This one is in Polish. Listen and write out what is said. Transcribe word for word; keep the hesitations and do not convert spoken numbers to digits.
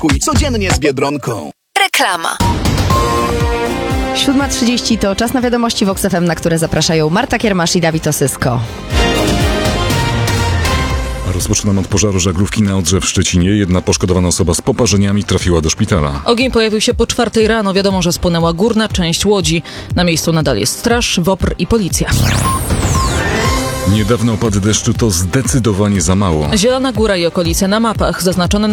Kuj codziennie z Biedronką. Reklama. siódma trzydzieści to czas na wiadomości w Vox F M, na które zapraszają Marta Kiermasz i Dawid Osysko. Rozpoczynam od pożaru żaglówki na Odrze w Szczecinie. Jedna poszkodowana osoba z poparzeniami trafiła do szpitala. Ogień pojawił się po czwartej rano. Wiadomo, że spłonęła górna część łodzi. Na miejscu nadal jest straż, W O P R i policja. Niedawne opady deszczu to zdecydowanie za mało. Zielona Góra i okolice na mapach zaznaczone